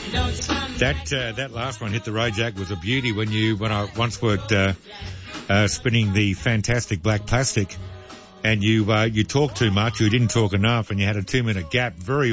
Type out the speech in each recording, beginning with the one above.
That last one, Hit the Road Jack, was a beauty when I once worked spinning the fantastic Black Plastic, and you talked too much, you didn't talk enough, and you had a 2-minute gap, very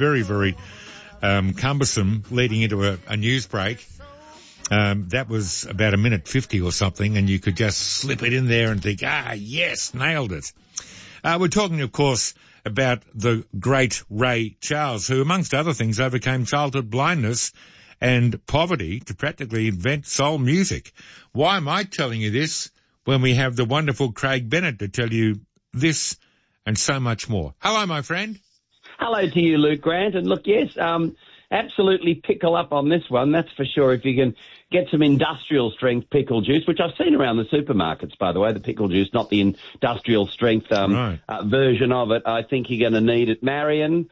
cumbersome, leading into a news break. That was about 1:50 or something, and you could just slip it in there and think, yes, nailed it. We're talking, of course, about the great Ray Charles, who, amongst other things, overcame childhood blindness and poverty to practically invent soul music. Why am I telling you this when we have the wonderful Craig Bennett to tell you this and so much more? Hello, my friend. Hello to you, Luke Grant. And look, yes, absolutely pickle up on this one, that's for sure. If you can get some industrial strength pickle juice, which I've seen around the supermarkets, by the way, the pickle juice, not the industrial strength version of it. I think you're going to need it. Marion,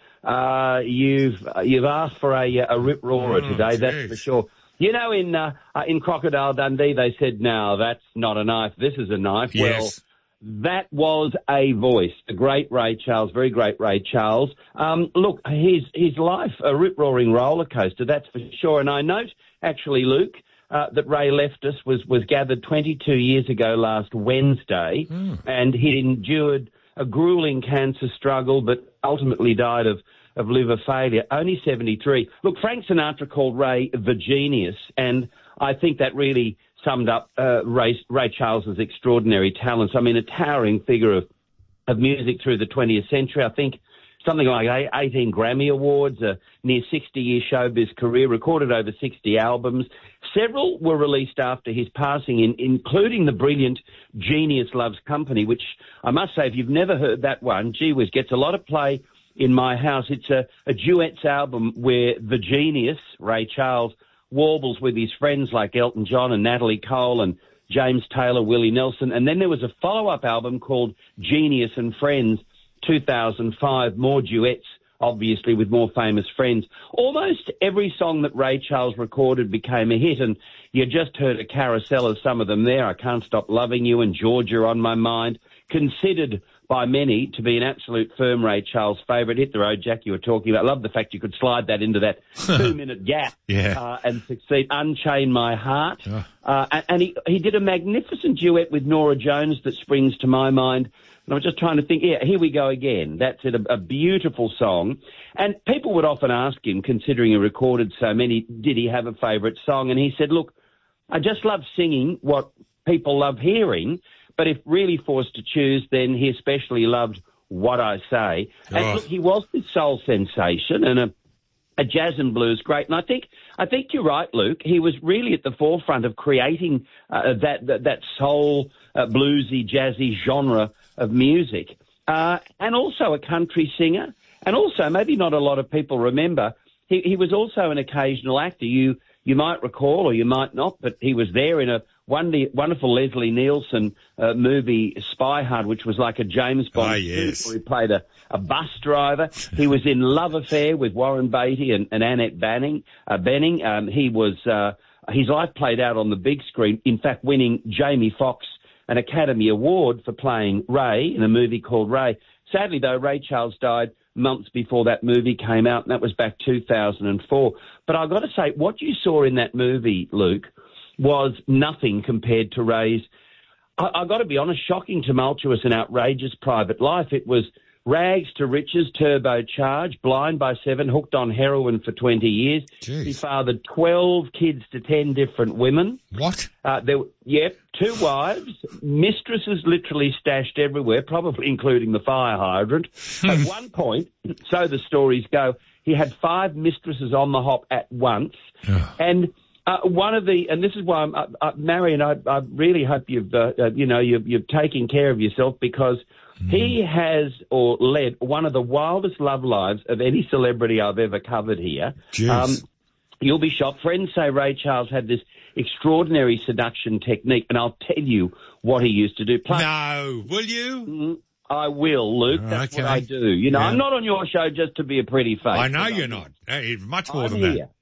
you've asked for a rip roarer today, that's for sure. You know, in Crocodile Dundee, they said, "No, that's not a knife. This is a knife." Yes. Well, that was a voice, the great Ray Charles, very great Ray Charles. Look, his life, a rip-roaring roller coaster, that's for sure. And I note, actually, Luke, that Ray left us was gathered 22 years ago last Wednesday, and he'd endured a grueling cancer struggle, but ultimately died of liver failure, only 73. Look, Frank Sinatra called Ray the genius, and I think that really summed up Ray Charles's extraordinary talents. I mean, a towering figure of music through the 20th century. I think something like 18 Grammy Awards, a near 60-year showbiz career, recorded over 60 albums. Several were released after his passing, including the brilliant Genius Loves Company, which I must say, if you've never heard that one, gee whiz, gets a lot of play in my house. It's a duets album where the genius, Ray Charles, warbles with his friends like Elton John and Natalie Cole and James Taylor, Willie Nelson. And then there was a follow-up album called Genius and Friends, 2005, more duets, obviously, with more famous friends. Almost every song that Ray Charles recorded became a hit, and you just heard a carousel of some of them there. I Can't Stop Loving You and Georgia on My Mind, considered by many to be an absolute firm Ray Charles favourite. Hit the Road Jack, you were talking about. I love the fact you could slide that into that 2-minute gap and succeed. Unchain My Heart. And he did a magnificent duet with Norah Jones that springs to my mind. And I was just trying to think, here we go again. That's it, a beautiful song. And people would often ask him, considering he recorded so many, did he have a favourite song? And he said, look, I just love singing what people love hearing, but if really forced to choose, then he especially loved What I Say. And look, he was this soul sensation and a jazz and blues great. And I think you're right, Luke. He was really at the forefront of creating that soul, bluesy, jazzy genre of music. And also a country singer. And also, maybe not a lot of people remember, he was also an occasional actor. You might recall, or you might not, but he was there in a wonderful Leslie Nielsen movie, Spy Hard, which was like a James Bond suit, where he played a bus driver. He was in Love Affair with Warren Beatty and Annette Bening. He was his life played out on the big screen, in fact winning Jamie Foxx an Academy Award for playing Ray in a movie called Ray. Sadly, though, Ray Charles died months before that movie came out, and that was back 2004. But I've got to say, what you saw in that movie, Luke, was nothing compared to Ray's, I've got to be honest, shocking, tumultuous and outrageous private life. It was rags to riches, turbocharged, blind by 7, hooked on heroin for 20 years. Jeez. He fathered 12 kids to 10 different women. What? 2 wives, mistresses literally stashed everywhere, probably including the fire hydrant. At one point, so the stories go, he had 5 mistresses on the hop at once. And and this is why Marion, I really hope you're taking care of yourself, because he has led one of the wildest love lives of any celebrity I've ever covered here. You'll be shocked. Friends say Ray Charles had this extraordinary seduction technique, and I'll tell you what he used to do. Plus, no, will you? I will, Luke. That's what I do. I'm not on your show just to be a pretty face. I know you're not. Much more than that.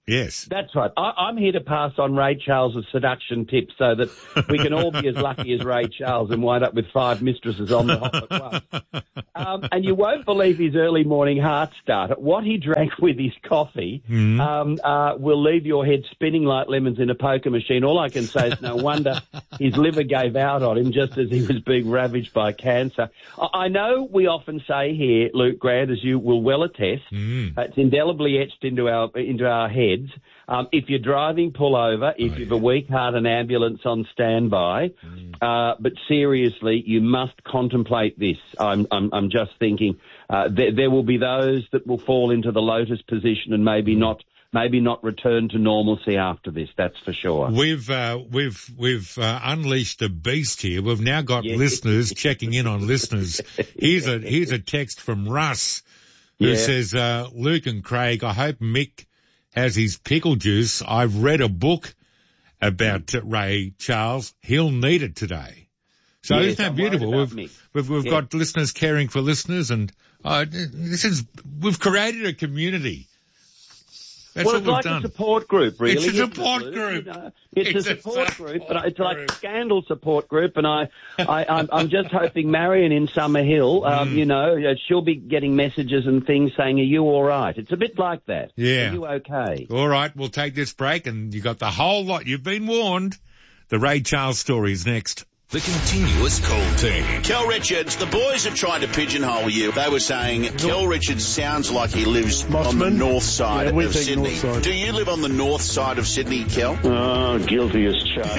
Yes. That's right. I'm here to pass on Ray Charles' seduction tips so that we can all be as lucky as Ray Charles and wind up with 5 mistresses on the hop at once. And you won't believe his early morning heart starter. What he drank with his coffee will leave your head spinning like lemons in a poker machine. All I can say is no wonder his liver gave out on him just as he was being ravaged by cancer. I know we often say here, Luke Grant, as you will well attest, it's indelibly etched into our heads. If you're driving, pull over. If you've a weak heart, an ambulance on standby. But seriously, you must contemplate this. I'm just thinking there will be those that will fall into the lotus position and maybe not return to normalcy after this. That's for sure. We've unleashed a beast here. We've now got listeners checking in on listeners. Here's a text from Russ who says, Luke and Craig, I hope Mick has his pickle juice. I've read a book about Ray Charles. He'll need it today. So isn't that beautiful? We've got listeners caring for listeners, and we've created a community. That's it's like a support group, really. It's a support group. It's a support group, but it's like a scandal support group. And I'm just hoping Marion in Summer Hill, she'll be getting messages and things saying, "Are you all right?" It's a bit like that. Yeah. Are you okay? All right, we'll take this break, and you got the whole lot. You've been warned. The Ray Charles story is next. The continuous call team. Kel Richards, the boys have tried to pigeonhole you. They were saying Kel Richards sounds like he lives on the north side of Sydney. Side. Do you live on the north side of Sydney, Kel? Oh, guilty as charged.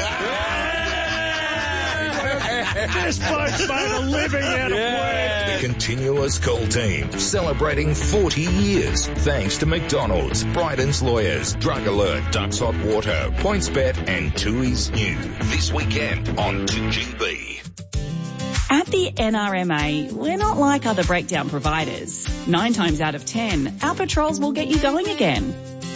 This bloke's made a living out of work. The continuous call team, celebrating 40 years. Thanks to McDonald's, Bryden's Lawyers, Drug Alert, Ducks Hot Water, PointsBet and Tui's New. This weekend on 2GB. At the NRMA, we're not like other breakdown providers. 9 times out of 10, our patrols will get you going again.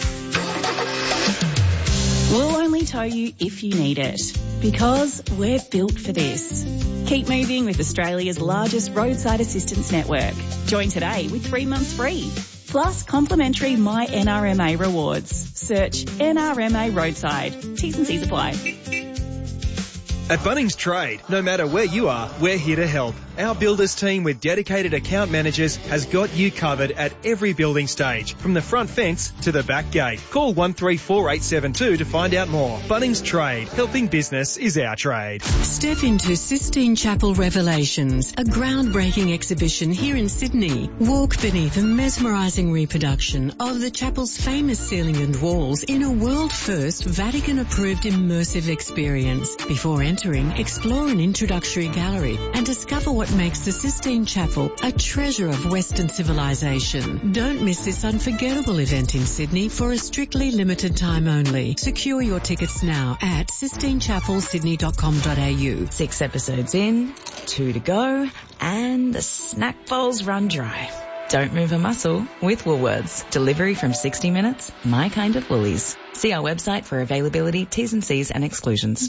We'll only tow you if you need it, because we're built for this. Keep moving with Australia's largest roadside assistance network. Join today with 3 months free. Plus complimentary My NRMA rewards. Search NRMA Roadside. T's and C's apply. At Bunnings Trade, no matter where you are, we're here to help. Our builders team with dedicated account managers has got you covered at every building stage, from the front fence to the back gate. Call 134872 to find out more. Bunnings Trade, helping business is our trade. Step into Sistine Chapel Revelations, a groundbreaking exhibition here in Sydney. Walk beneath a mesmerising reproduction of the chapel's famous ceiling and walls in a world-first Vatican-approved immersive experience. Before entering, explore an introductory gallery and discover what makes the Sistine Chapel a treasure of Western civilization. Don't miss this unforgettable event in Sydney for a strictly limited time only. Secure your tickets now at sistinechapelsydney.com.au. 6 episodes in, 2 to go, and the snack bowls run dry. Don't move a muscle with Woolworths. Delivery from 60 minutes, my kind of Woolies. See our website for availability, T's and C's and exclusions.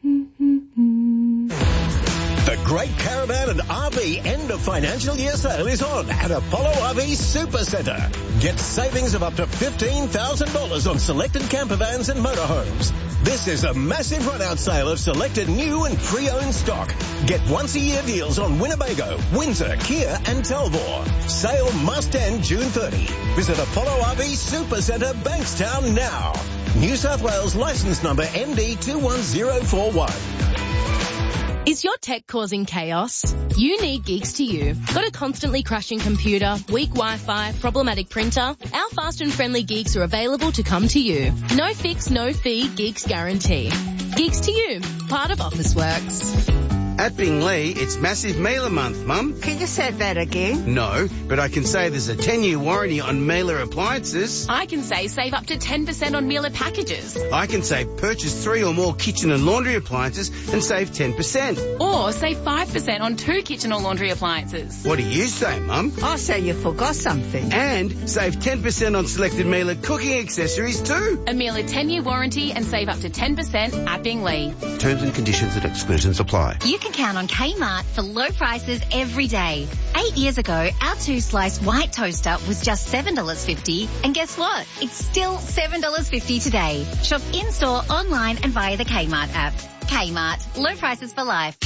The Great Caravan and RV end of financial year sale is on at Apollo RV Supercentre. Get savings of up to $15,000 on selected campervans and motorhomes. This is a massive run-out sale of selected new and pre-owned stock. Get once-a-year deals on Winnebago, Windsor, Kia and Talbot. Sale must end June 30. Visit Apollo RV Supercentre, Bankstown now. New South Wales licence number MD21041. Is your tech causing chaos? You need Geeks to You. Got a constantly crashing computer, weak Wi-Fi, problematic printer? Our fast and friendly Geeks are available to come to you. No fix, no fee, Geeks guarantee. Geeks to You, part of Officeworks. At Binglee, it's Massive Mailer Month, Mum. Can you say that again? No, but I can say there's a 10-year warranty on Mailer appliances. I can say save up to 10% on Mailer packages. I can say purchase 3 or more kitchen and laundry appliances and save 10%. Or save 5% on 2 kitchen or laundry appliances. What do you say, Mum? I say you forgot something. And save 10% on selected Mailer cooking accessories too. A Mailer 10-year warranty and save up to 10% at Binglee. Terms and conditions and exclusions apply. You can count on Kmart for low prices every day. 8 years ago, our 2-slice white toaster was just $7.50. And guess what? It's still $7.50 today. Shop in-store, online and via the Kmart app. Kmart. Low prices for life.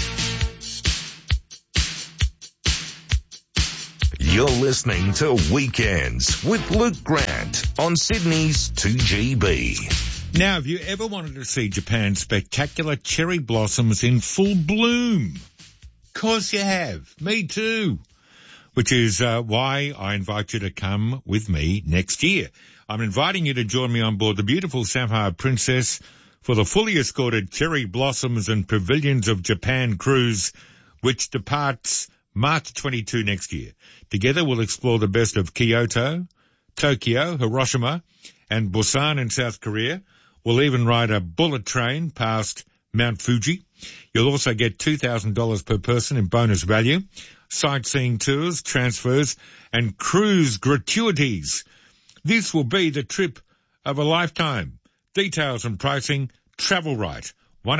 You're listening to Weekends with Luke Grant on Sydney's 2GB. Now, have you ever wanted to see Japan's spectacular cherry blossoms in full bloom? Of course you have. Me too. Which is why I invite you to come with me next year. I'm inviting you to join me on board the beautiful Sapphire Princess for the fully escorted Cherry Blossoms and Pavilions of Japan cruise, which departs March 22 next year. Together we'll explore the best of Kyoto, Tokyo, Hiroshima, and Busan in South Korea. We'll even ride a bullet train past Mount Fuji. You'll also get $2,000 per person in bonus value, sightseeing tours, transfers, and cruise gratuities. This will be the trip of a lifetime. Details and pricing, Travel Right,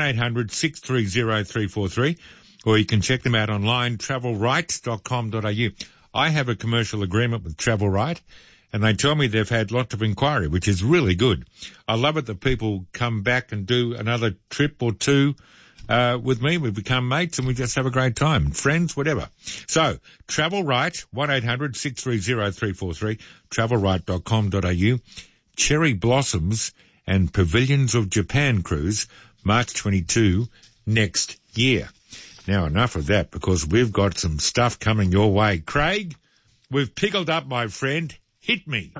1-800-630-343, or you can check them out online, travelright.com.au. I have a commercial agreement with Travel Right, and they tell me they've had lots of inquiry, which is really good. I love it that people come back and do another trip or two with me. We become mates and we just have a great time. Friends, whatever. So, Travel Right, 1-800-630-343, travelright.com.au. Cherry Blossoms and Pavilions of Japan cruise, March 22 next year. Now, enough of that, because we've got some stuff coming your way. Craig, we've pickled up, my friend. Hit me.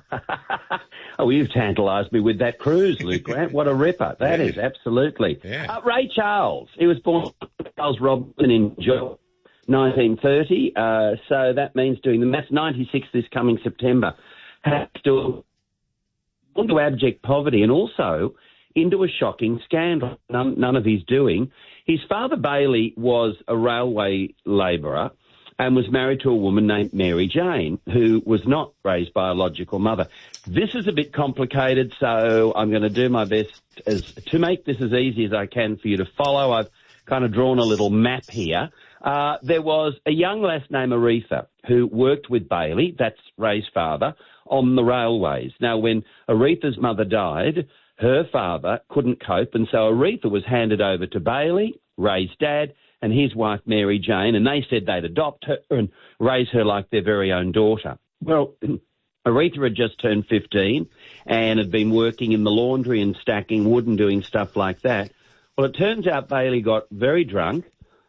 Oh, you've tantalised me with that cruise, Luke Grant. What a ripper. That is, absolutely. Yeah. Ray Charles. He was born Charles Robinson in 1930, so that means doing the maths, 96 this coming September. Has to into abject poverty and also into a shocking scandal, none of his doing. His father, Bailey, was a railway labourer and was married to a woman named Mary Jane, who was not Ray's biological mother. This is a bit complicated, so I'm going to do my best to make this as easy as I can for you to follow. I've kind of drawn a little map here. There was a young lass named Aretha who worked with Bailey, that's Ray's father, on the railways. Now, when Aretha's mother died, her father couldn't cope, and so Aretha was handed over to Bailey, Ray's dad, and his wife, Mary Jane, and they said they'd adopt her and raise her like their very own daughter. Well, Aretha had just turned 15 and had been working in the laundry and stacking wood and doing stuff like that. Well, it turns out Bailey got very drunk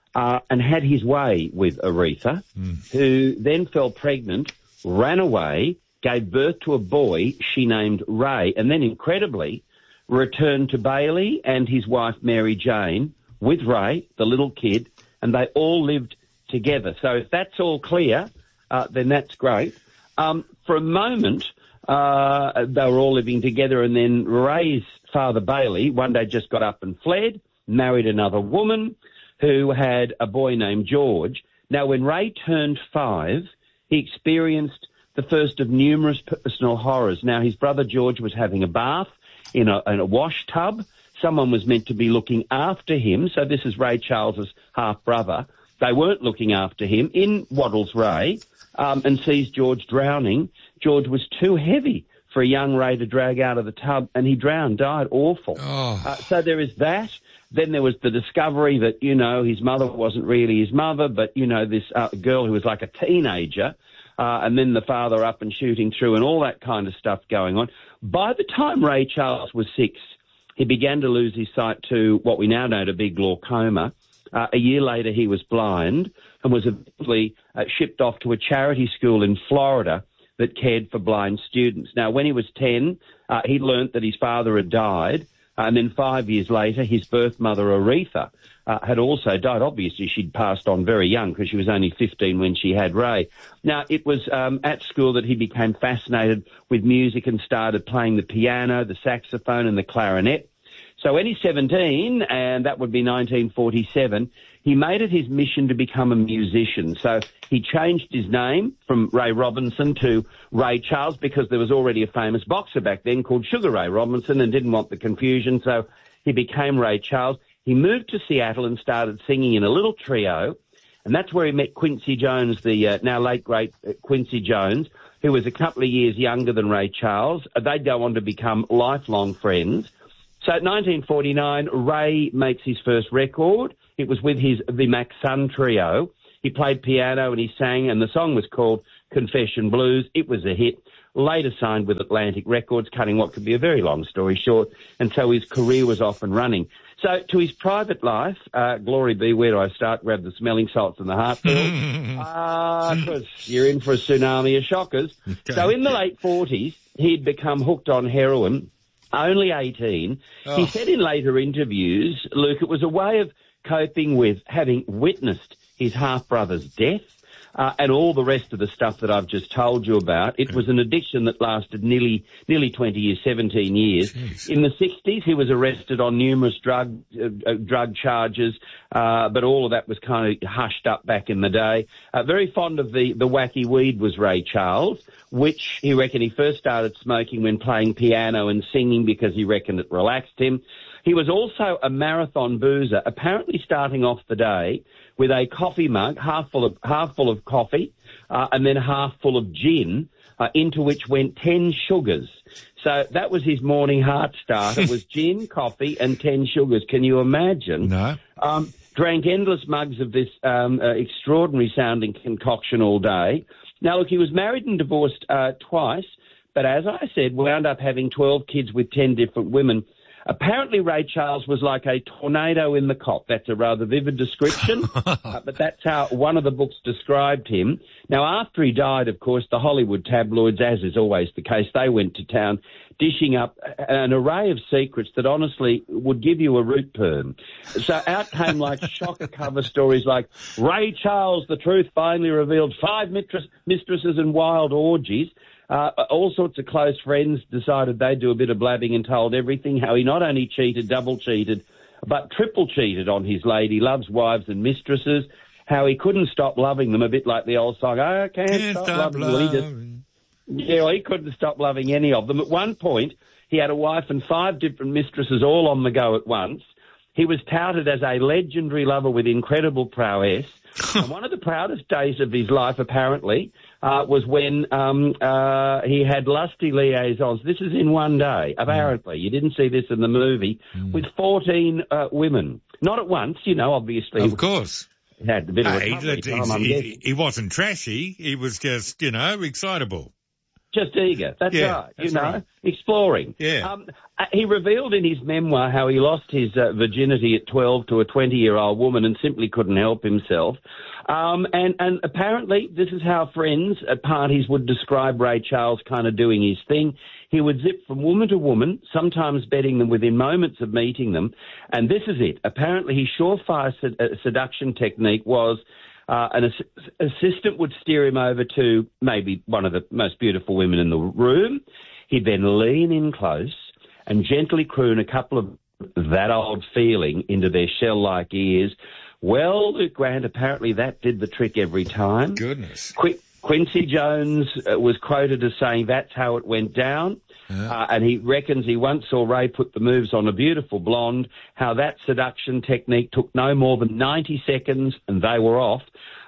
and had his way with Aretha, who then fell pregnant, ran away, gave birth to a boy she named Ray, and then incredibly returned to Bailey and his wife, Mary Jane, with Ray, the little kid, and they all lived together. So if that's all clear, then that's great. For a moment, they were all living together, and then Ray's father, Bailey, one day just got up and fled, married another woman who had a boy named George. Now, when Ray turned 5, he experienced the first of numerous personal horrors. Now, his brother George was having a bath in a wash tub. Someone was meant to be looking after him. So this is Ray Charles's half-brother. They weren't looking after him. In waddles Ray and sees George drowning. George was too heavy for a young Ray to drag out of the tub, and he drowned, died awful. So there is that. Then there was the discovery that, his mother wasn't really his mother, but, this girl who was like a teenager, and then the father up and shooting through and all that kind of stuff going on. By the time Ray Charles was 6, he began to lose his sight to what we now know to be glaucoma. A year later, he was blind and was eventually shipped off to a charity school in Florida that cared for blind students. Now, when he was 10, he learnt that his father had died, and then 5 years later, his birth mother, Aretha, had also died. Obviously, she'd passed on very young because she was only 15 when she had Ray. Now, it was at school that he became fascinated with music and started playing the piano, the saxophone, and the clarinet. So when he's 17, and that would be 1947, he made it his mission to become a musician. So he changed his name from Ray Robinson to Ray Charles because there was already a famous boxer back then called Sugar Ray Robinson and didn't want the confusion, so he became Ray Charles. He moved to Seattle and started singing in a little trio, and that's where he met Quincy Jones, the now late great Quincy Jones, who was a couple of years younger than Ray Charles. They'd go on to become lifelong friends. So in 1949, Ray makes his first record. It was with the Mac Sun Trio. He played piano and he sang, and the song was called Confession Blues. It was a hit. Later signed with Atlantic Records, cutting what could be a very long story short, and so his career was off and running. So to his private life, glory be, where do I start? Grab the smelling salts and the heart pills. Because you're in for a tsunami of shockers. Okay. So in the late 40s, he'd become hooked on heroin, only 18. Oh. He said in later interviews, Luke, it was a way of coping with having witnessed his half-brother's death. And all the rest of the stuff that I've just told you about. It was an addiction that lasted nearly 20 years, 17 years. Jeez. In the 60s, he was arrested on numerous drug charges, but all of that was kind of hushed up back in the day. Very fond of the wacky weed was Ray Charles, which he reckoned he first started smoking when playing piano and singing because he reckoned it relaxed him. He was also a marathon boozer, apparently starting off the day with a coffee mug, half full of coffee, and then half full of gin, into which went 10 sugars. So that was his morning heart starter, was gin, coffee, and 10 sugars. Can you imagine? No. Drank endless mugs of this extraordinary sounding concoction all day. Now, look, he was married and divorced twice, but as I said, wound up having 12 kids with 10 different women. Apparently, Ray Charles was like a tornado in the cop. That's a rather vivid description, but that's how one of the books described him. Now, after he died, of course, the Hollywood tabloids, as is always the case, they went to town dishing up an array of secrets that honestly would give you a root perm. So out came like shocker cover stories like Ray Charles, the truth finally revealed, 5 mistresses and wild orgies. All sorts of close friends decided they'd do a bit of blabbing and told everything, how he not only cheated, double cheated, but triple cheated on his lady loves, wives and mistresses, how he couldn't stop loving them, a bit like the old song, I can't stop loving you. He couldn't stop loving any of them. At one point, he had a wife and 5 different mistresses all on the go at once. He was touted as a legendary lover with incredible prowess. And one of the proudest days of his life, apparently, was when he had lusty liaisons. This is in one day, apparently. You didn't see this in the movie, with 14 women. Not at once, obviously. Of course. He had a bit of a time, he wasn't trashy. He was just, excitable. Just eager. That's right. Exploring. Yeah. He revealed in his memoir how he lost his virginity at 12 to a 20-year-old woman and simply couldn't help himself. And apparently this is how friends at parties would describe Ray Charles kind of doing his thing. He would zip from woman to woman, sometimes betting them within moments of meeting them. And this is it. Apparently his surefire seduction technique was an assistant would steer him over to maybe one of the most beautiful women in the room. He'd then lean in close and gently croon a couple of that old feeling into their shell-like ears. Well, Luke Grant, apparently that did the trick every time. Goodness. Quincy Jones was quoted as saying that's how it went down. Yeah. And he reckons he once saw Ray put the moves on a beautiful blonde, how that seduction technique took no more than 90 seconds and they were off.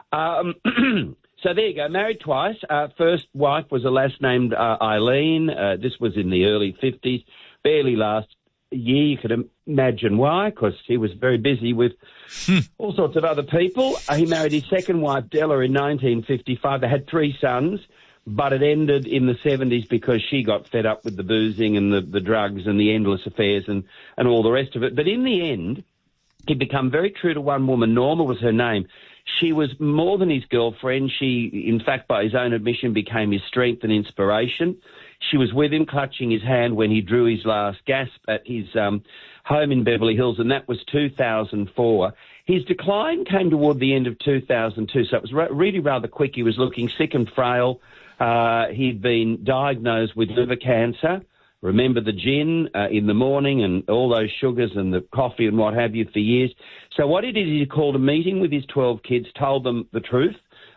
So there you go, married twice. First wife was a lass named Eileen. This was in the early 50s, barely last year. You could imagine why, because he was very busy with all sorts of other people. He married his second wife, Della, in 1955. They had 3 sons. But it ended in the 70s because she got fed up with the boozing and the drugs and the endless affairs and all the rest of it. But in the end, he'd become very true to one woman. Norma was her name. She was more than his girlfriend. She, in fact, by his own admission, became his strength and inspiration. She was with him, clutching his hand when he drew his last gasp at his home in Beverly Hills, and that was 2004. His decline came toward the end of 2002, so it was really rather quick. He was looking sick and frail. He'd been diagnosed with liver cancer. Remember the gin in the morning and all those sugars and the coffee and what have you for years. So what he did is he called a meeting with his 12 kids, told them the truth,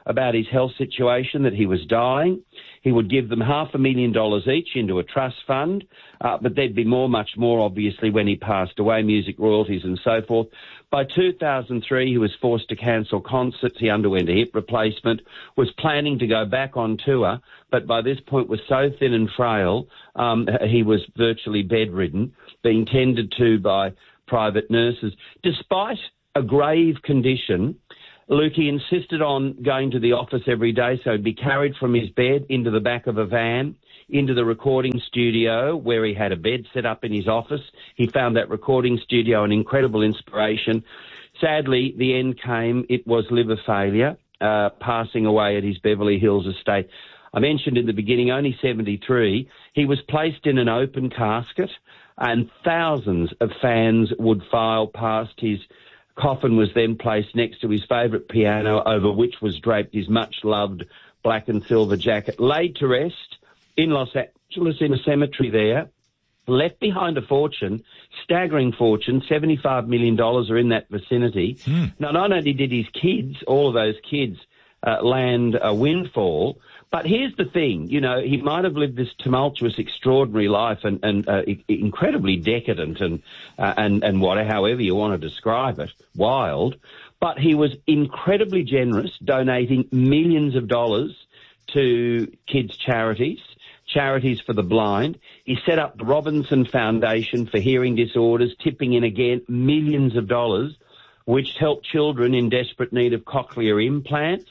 about his health situation, that he was dying. He would give them $500,000 each into a trust fund, but there'd be much more, obviously, when he passed away, music royalties and so forth. By 2003, he was forced to cancel concerts. He underwent a hip replacement, was planning to go back on tour, but by this point was so thin and frail, he was virtually bedridden, being tended to by private nurses. Despite a grave condition, Luke, he insisted on going to the office every day, so he'd be carried from his bed into the back of a van, into the recording studio where he had a bed set up in his office. He found that recording studio an incredible inspiration. Sadly, the end came. It was liver failure, passing away at his Beverly Hills estate. I mentioned in the beginning, only 73. He was placed in an open casket, and thousands of fans would file past. His coffin was then placed next to his favourite piano, over which was draped his much-loved black and silver jacket, laid to rest in Los Angeles in a cemetery there, left behind a fortune, staggering fortune, $75 million are in that vicinity. Now, not only did his kids, all of those kids, land a windfall, but here's the thing, you know, he might have lived this tumultuous, extraordinary life and incredibly decadent and whatever, however you want to describe it, wild, but he was incredibly generous, donating millions of dollars to kids' charities for the blind. He set up the Robinson Foundation for hearing disorders, tipping in again millions of dollars, which helped children in desperate need of cochlear implants.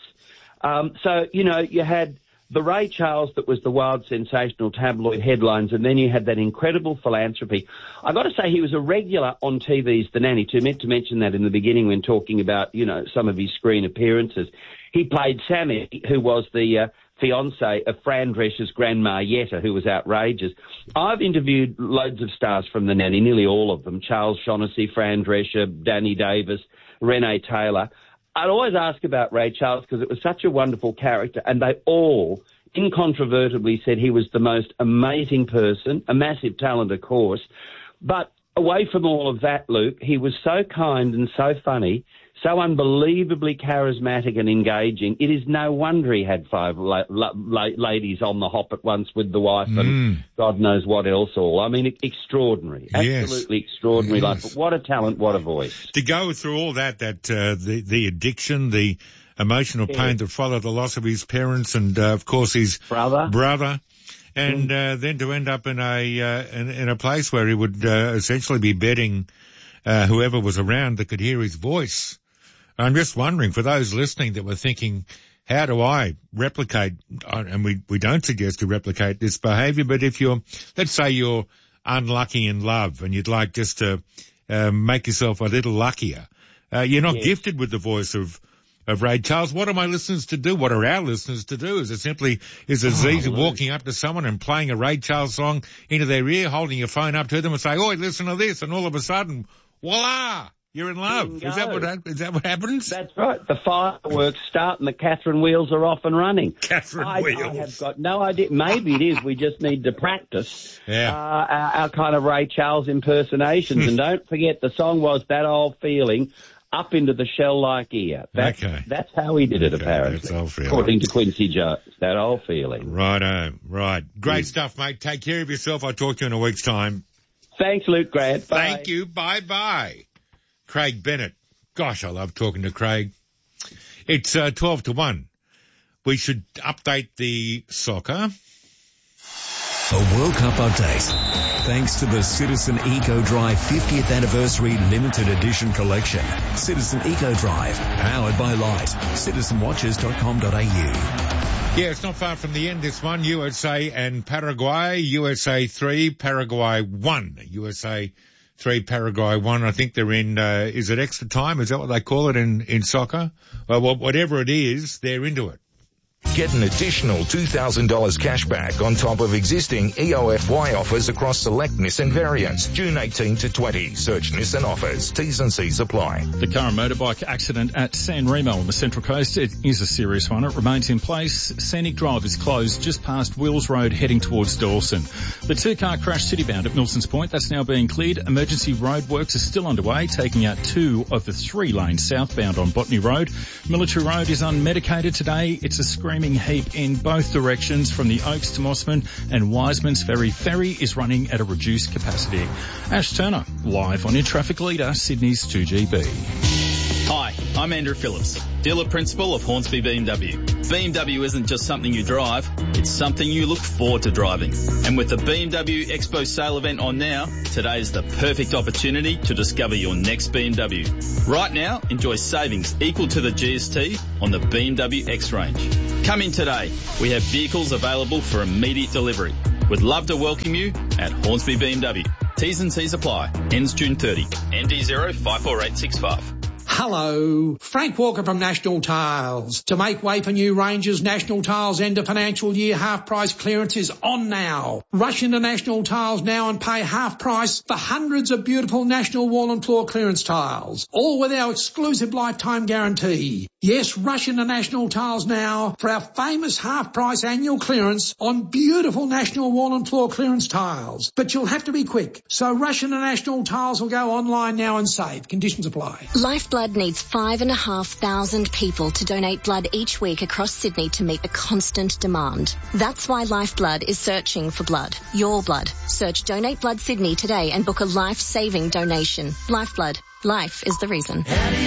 So, you know, you had the Ray Charles that was the wild, sensational tabloid headlines, and then you had that incredible philanthropy. I've got to say he was a regular on TV's The Nanny, too. Meant to mention that in the beginning when talking about, you know, some of his screen appearances. He played Sammy, who was the fiancé of Fran Drescher's grandma Yetta, who was outrageous. I've interviewed loads of stars from The Nanny, nearly all of them, Charles Shaughnessy, Fran Drescher, Danny Davis, Renee Taylor. I'd always ask about Ray Charles because it was such a wonderful character, and they all incontrovertibly said he was the most amazing person, a massive talent, of course. But away from all of that, Luke, he was so kind and so funny, so unbelievably charismatic and engaging. It is no wonder he had 5 ladies on the hop at once with the wife and God knows what else all. I mean, extraordinary. Yes. Absolutely extraordinary life. But what a talent, what a voice. To go through all that the addiction, the emotional pain that followed the loss of his parents and, of course, his brother. And then to end up in a place where he would essentially be bedding whoever was around that could hear his voice. I'm just wondering, for those listening that were thinking, how do I replicate, and we don't suggest to replicate this behaviour, but if let's say you're unlucky in love and you'd like just to make yourself a little luckier, you're not gifted with the voice of Ray Charles. What are my listeners to do? What are our listeners to do? Is it easy walking up to someone and playing a Ray Charles song into their ear, holding your phone up to them and say, "Oh, listen to this," and all of a sudden, voila, you're in love. Is that what happens? That's right. The fireworks start and the Catherine wheels are off and running. Catherine wheels. I have got no idea. Maybe it is. We just need to practice Yeah. our kind of Ray Charles impersonations. And don't forget, the song was That Old Feeling, up into the shell-like ear. That's how he did it, apparently. That's old feeling. According to Quincy Jones. That old feeling. Righto, right. Great stuff, mate. Take care of yourself. I'll talk to you in a week's time. Thanks, Luke Grant. Bye. Thank you. Bye-bye. Craig Bennett. Gosh, I love talking to Craig. It's 12 to 1. We should update the soccer. A World Cup update. Thanks to the Citizen Eco Drive 50th Anniversary Limited Edition Collection. Citizen Eco Drive, powered by Light. CitizenWatches.com.au. Yeah, it's not far from the end, this one. USA and Paraguay. USA 3, Paraguay 1. USA 3, Paraguay 1. I think they're in, is it extra time? Is that what they call it in soccer? Well, whatever it is, they're into it. Get an additional $2,000 cash back on top of existing EOFY offers across select Nissan variants. June 18 to 20. Search Nissan offers. T's and C's apply. The car and motorbike accident at San Remo on the Central Coast, it is a serious one. It remains in place. Scenic Drive is closed just past Wills Road heading towards Dawson. The two-car crash citybound at Milsons Point, that's now being cleared. Emergency roadworks are still underway, taking out 2 of the 3 lanes southbound on Botany Road. Military Road is unmedicated today. It's a screaming heap in both directions from the Oaks to Mossman, and Wiseman's Ferry is running at a reduced capacity. Ash Turner, live on your traffic leader, Sydney's 2GB. Hi, I'm Andrew Phillips, dealer principal of Hornsby BMW. BMW isn't just something you drive, it's something you look forward to driving. And with the BMW Expo sale event on now, today is the perfect opportunity to discover your next BMW. Right now, enjoy savings equal to the GST on the BMW X range. Come in today. We have vehicles available for immediate delivery. We'd love to welcome you at Hornsby BMW. T's and C's apply. Ends June 30. ND 054865. Hello, Frank Walker from National Tiles. To make way for new ranges, National Tiles end of financial year half price clearance is on now. Rush into National Tiles now and pay half price for hundreds of beautiful National wall and floor clearance tiles, all with our exclusive lifetime guarantee. Yes, rush into National Tiles now for our famous half price annual clearance on beautiful National wall and floor clearance tiles. But you'll have to be quick, so rush into National Tiles or go online now and save. Conditions apply. Lifeblood needs 5,500 people to donate blood each week across Sydney to meet the constant demand. That's why Lifeblood is searching for blood. Your blood. Search Donate Blood Sydney today and book a life-saving donation. Lifeblood. Life is the reason.